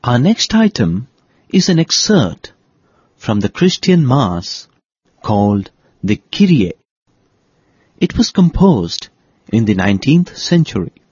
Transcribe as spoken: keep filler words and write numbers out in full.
Our next item is an excerpt from the Christian Mass called the Kyrie. It was composed in the nineteenth century.